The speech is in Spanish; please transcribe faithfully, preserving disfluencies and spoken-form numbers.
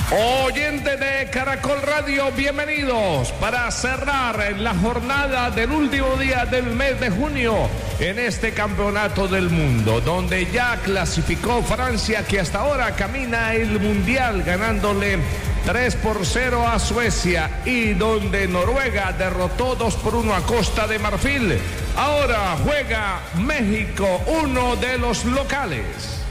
Oyentes de Caracol Radio, bienvenidos para cerrar la jornada del último día del mes de junio en este campeonato del mundo, donde ya clasificó Francia, que hasta ahora camina el mundial ganándole tres por cero a Suecia, y donde Noruega derrotó dos por uno a Costa de Marfil. Ahora juega México, uno de los locales.